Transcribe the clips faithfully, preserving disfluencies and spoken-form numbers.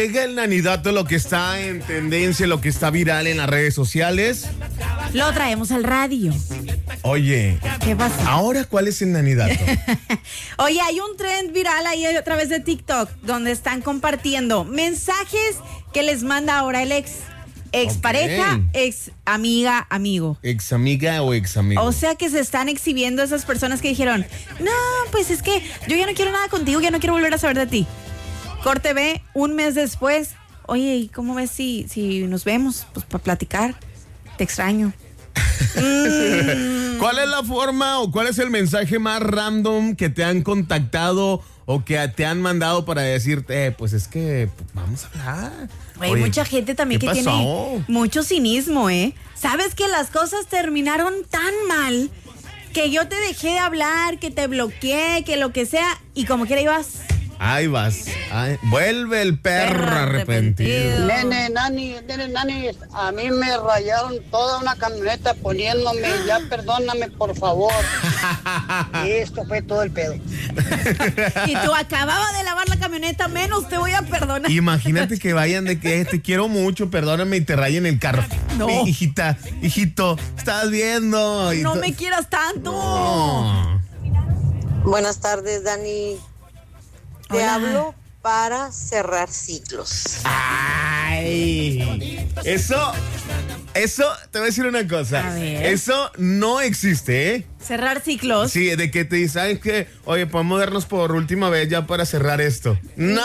llega el nanidato, lo que está en tendencia, lo que está viral en las redes sociales. Lo traemos al radio. Oye, ¿Qué pasa? ¿ahora cuál es el nanidato? Oye, hay un trend viral ahí a través de TikTok donde están compartiendo mensajes que les manda ahora el ex. Ex pareja, Ok. ex amiga, amigo. ¿Ex amiga o ex amigo? O sea que se están exhibiendo esas personas que dijeron, no, pues es que yo ya no quiero nada contigo, ya no quiero volver a saber de ti. Corte B, un mes después, oye, ¿y cómo ves si, si nos vemos? Pues para platicar, te extraño. mm. ¿Cuál es la forma o cuál es el mensaje más random que te han contactado o que te han mandado para decirte, eh, pues es que pues, vamos a hablar? Hay Oye, mucha gente también ¿qué que pasó? tiene mucho cinismo, ¿eh? Sabes que las cosas terminaron tan mal que yo te dejé de hablar, que te bloqueé, que lo que sea, y como quiera ibas. Ahí vas. Ay, vuelve el perro, Perro arrepentido. arrepentido. Nene, nani, nene, nani, a mí me rayaron toda una camioneta poniéndome, ya perdóname por favor. Y esto fue todo el pedo. Y tú acababa de lavar la camioneta, menos te voy a perdonar. Imagínate que vayan de que te quiero mucho, perdóname y te rayen el carro. No. Mi hijita, hijito, estás viendo. Y No to- me quieras tanto. No. Buenas tardes, Dani. Te Hola. hablo para cerrar ciclos. Ay, eso, eso, te voy a decir una cosa. A ver. Eso no existe, ¿eh? Cerrar ciclos. Sí, de que te dicen, ¿sabes qué? Oye, podemos vernos por última vez ya para cerrar esto. No,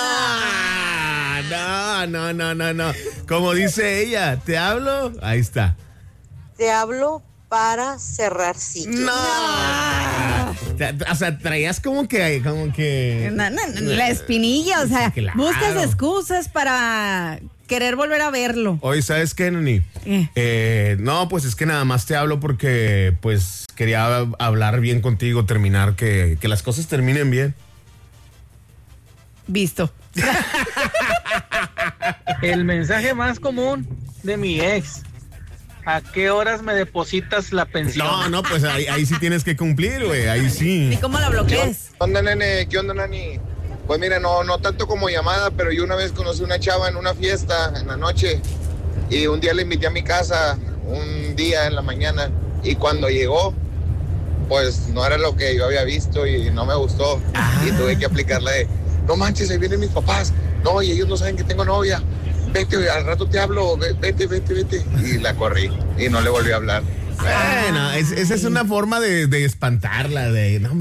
no, no, no, no, no. Como dice ella, ¿te hablo? Ahí está. Te hablo para cerrar ciclos. No. Te- O sea, traías como que, como que. Na- na- na- la espinilla, o sea, Claro. buscas excusas para querer volver a verlo. Oye, ¿sabes qué, Nani? ¿Qué? Eh, no, pues es que nada más te hablo porque, pues, quería hablar bien contigo, terminar, que, que las cosas terminen bien. Visto. El mensaje más común de mi ex. ¿A qué horas me depositas la pensión? No, no, pues ahí, ahí sí tienes que cumplir, güey, ahí ¿Y sí. cómo la bloquees? ¿Qué onda, nene? ¿Qué onda, nani? Pues mira, no, no tanto como llamada, pero yo una vez conocí una chava en una fiesta en la noche y un día le invité a mi casa, un día en la mañana, y cuando llegó, pues no era lo que yo había visto y no me gustó. Y tuve que aplicarla de, no manches, ahí vienen mis papás. No, y ellos no saben que tengo novia. Vete, al rato te hablo, ve- vete, vete, vete. Y la corrí y no le volví a hablar. Bueno, es- esa es una forma de, de espantarla, de, no,